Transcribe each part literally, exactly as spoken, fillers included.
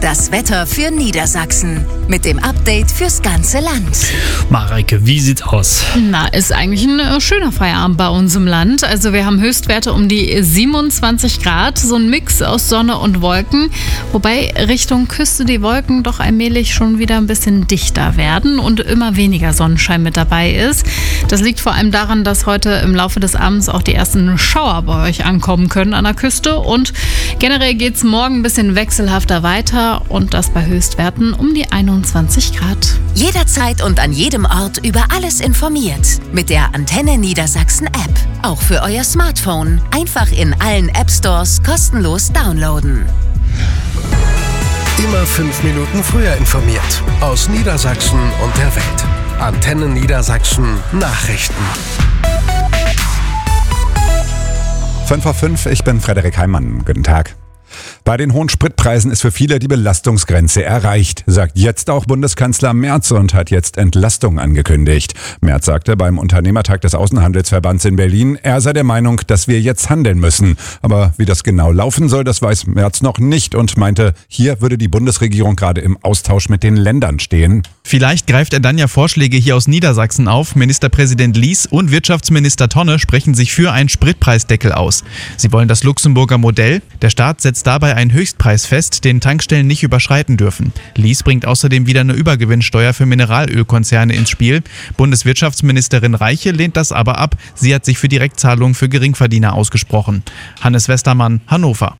Das Wetter für Niedersachsen mit dem Update fürs ganze Land. Mareike, wie sieht's aus? Na, ist eigentlich ein äh, schöner Feierabend bei uns im Land. Also wir haben Höchstwerte um die siebenundzwanzig Grad, so ein Mix aus Sonne und Wolken. Wobei Richtung Küste die Wolken doch allmählich schon wieder ein bisschen dichter werden und immer weniger Sonnenschein mit dabei ist. Das liegt vor allem daran, dass heute im Laufe des Abends auch die ersten Schauer bei euch ankommen können an der Küste. Und generell geht's morgen ein bisschen wechselhafter weiter und das bei Höchstwerten um die einundzwanzig Grad. Jederzeit und an jedem Ort über alles informiert. Mit der Antenne Niedersachsen App. Auch für euer Smartphone. Einfach in allen App Stores kostenlos downloaden. Immer fünf Minuten früher informiert. Aus Niedersachsen und der Welt. Antenne Niedersachsen Nachrichten. fünf vor fünf, ich bin Frederik Heimann. Guten Tag. Bei den hohen Spritpreisen ist für viele die Belastungsgrenze erreicht, sagt jetzt auch Bundeskanzler Merz und hat jetzt Entlastung angekündigt. Merz sagte beim Unternehmertag des Außenhandelsverbands in Berlin, er sei der Meinung, dass wir jetzt handeln müssen. Aber wie das genau laufen soll, das weiß Merz noch nicht und meinte, hier würde die Bundesregierung gerade im Austausch mit den Ländern stehen. Vielleicht greift er dann ja Vorschläge hier aus Niedersachsen auf. Ministerpräsident Lies und Wirtschaftsminister Tonne sprechen sich für einen Spritpreisdeckel aus. Sie wollen das Luxemburger Modell. Der Staat setzt dabei einen Höchstpreis fest, den Tankstellen nicht überschreiten dürfen. Lies bringt außerdem wieder eine Übergewinnsteuer für Mineralölkonzerne ins Spiel. Bundeswirtschaftsministerin Reiche lehnt das aber ab. Sie hat sich für Direktzahlungen für Geringverdiener ausgesprochen. Hannes Westermann, Hannover.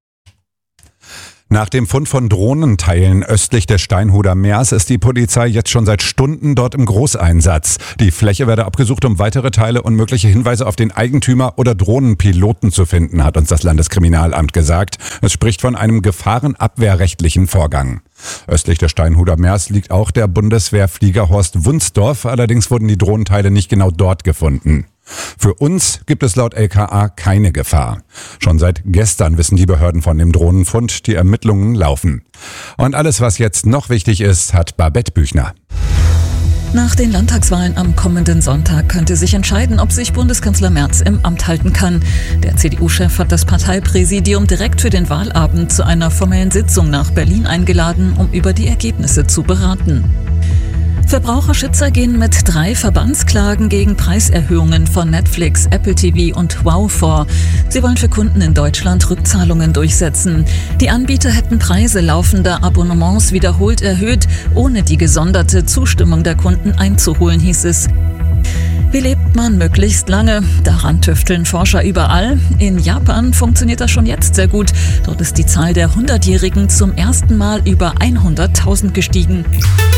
Nach dem Fund von Drohnenteilen östlich des Steinhuder Meers ist die Polizei jetzt schon seit Stunden dort im Großeinsatz. Die Fläche werde abgesucht, um weitere Teile und mögliche Hinweise auf den Eigentümer oder Drohnenpiloten zu finden, hat uns das Landeskriminalamt gesagt. Es spricht von einem gefahrenabwehrrechtlichen Vorgang. Östlich des Steinhuder Meers liegt auch der Bundeswehrfliegerhorst Wunsdorf, allerdings wurden die Drohnenteile nicht genau dort gefunden. Für uns gibt es laut L K A keine Gefahr. Schon seit gestern wissen die Behörden von dem Drohnenfund, die Ermittlungen laufen. Und alles, was jetzt noch wichtig ist, hat Babette Büchner. Nach den Landtagswahlen am kommenden Sonntag könnte sich entscheiden, ob sich Bundeskanzler Merz im Amt halten kann. Der C D U-Chef hat das Parteipräsidium direkt für den Wahlabend zu einer formellen Sitzung nach Berlin eingeladen, um über die Ergebnisse zu beraten. Verbraucherschützer gehen mit drei Verbandsklagen gegen Preiserhöhungen von Netflix, Apple T V und Wow vor. Sie wollen für Kunden in Deutschland Rückzahlungen durchsetzen. Die Anbieter hätten Preise laufender Abonnements wiederholt erhöht, ohne die gesonderte Zustimmung der Kunden einzuholen, hieß es. Wie lebt man möglichst lange? Daran tüfteln Forscher überall. In Japan funktioniert das schon jetzt sehr gut. Dort ist die Zahl der hundertjährigen zum ersten Mal über hunderttausend gestiegen.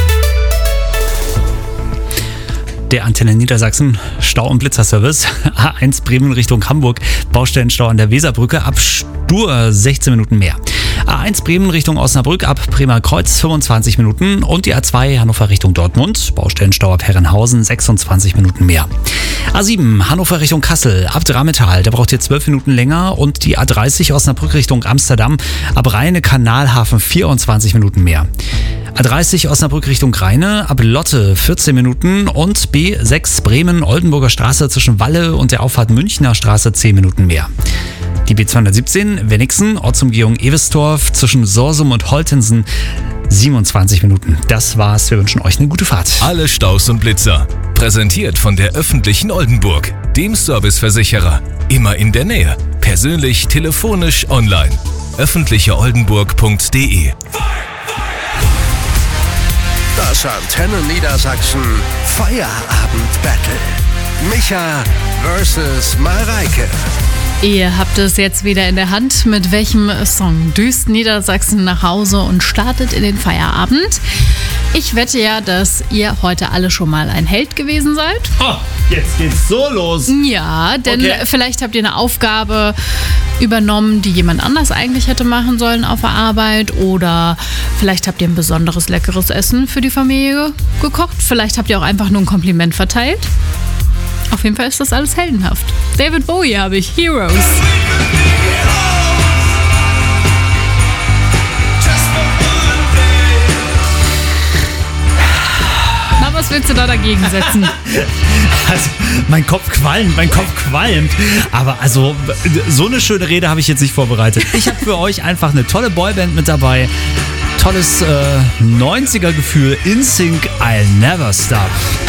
Der Antenne Niedersachsen Stau- und Blitzerservice. A eins Bremen Richtung Hamburg. Baustellenstau an der Weserbrücke ab stur sechzehn Minuten mehr. A eins Bremen Richtung Osnabrück ab Bremer Kreuz fünfundzwanzig Minuten. Und die A zwei Hannover Richtung Dortmund. Baustellenstau ab Herrenhausen sechsundzwanzig Minuten mehr. A sieben Hannover Richtung Kassel ab Drammetal. Da braucht ihr zwölf Minuten länger. Und die A dreißig Osnabrück Richtung Amsterdam ab Rheine-Kanalhafen vierundzwanzig Minuten mehr. A dreißig Osnabrück Richtung Rheine ab Lotte vierzehn Minuten und B sechs Bremen Oldenburger Straße zwischen Walle und der Auffahrt Münchner Straße zehn Minuten mehr. Die B zweihundertsiebzehn Wenigsen Ortsumgehung Ewestorf zwischen Sorsum und Holtensen siebenundzwanzig Minuten. Das war's. Wir wünschen euch eine gute Fahrt. Alle Staus und Blitzer. Präsentiert von der öffentlichen Oldenburg, dem Serviceversicherer. Immer in der Nähe. Persönlich, telefonisch, online. öffentliche oldenburg punkt de. Das Antenne Niedersachsen Feierabend-Battle. Micha versus Mareike. Ihr habt es jetzt wieder in der Hand. Mit welchem Song düst Niedersachsen nach Hause und startet in den Feierabend? Ich wette ja, dass ihr heute alle schon mal ein Held gewesen seid. Oh, jetzt geht's so los. Ja, denn Okay. vielleicht habt ihr eine Aufgabe übernommen, die jemand anders eigentlich hätte machen sollen auf der Arbeit. Oder vielleicht habt ihr ein besonderes leckeres Essen für die Familie gekocht. Vielleicht habt ihr auch einfach nur ein Kompliment verteilt. Auf jeden Fall ist das alles heldenhaft. David Bowie habe ich, Heroes. Na, was willst du da dagegen setzen? Also, mein Kopf qualmt, mein Kopf qualmt. Aber also, so eine schöne Rede habe ich jetzt nicht vorbereitet. Ich habe für euch einfach eine tolle Boyband mit dabei. Tolles äh, neunziger-Gefühl. InSync, I'll Never Stop.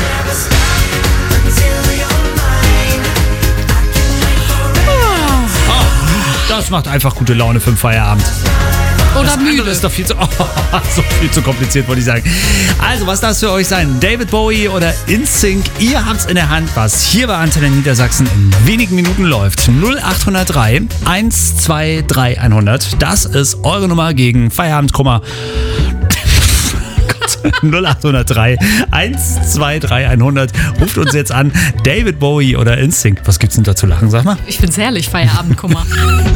Oh, das macht einfach gute Laune für den Feierabend. Oder das müde. Das ist doch viel zu, oh, so viel zu kompliziert, wollte ich sagen. Also, was darf es für euch sein? David Bowie oder InSync? Ihr habt's in der Hand, was hier bei Antenne Niedersachsen in wenigen Minuten läuft. null acht null drei eins zwei drei hundert. Das ist eure Nummer gegen Feierabendkummer. null acht null drei eins zwei drei hundert. Ruft uns jetzt an. David Bowie oder InSync. Was gibt's denn da zu lachen, sag mal? Ich find's herrlich, Feierabendkummer.